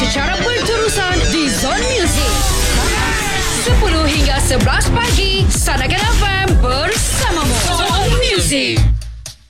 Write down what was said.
secara berterusan di Zone Music. 10 hingga 11 pagi, Sanakan FM bersamamu. Zone Music.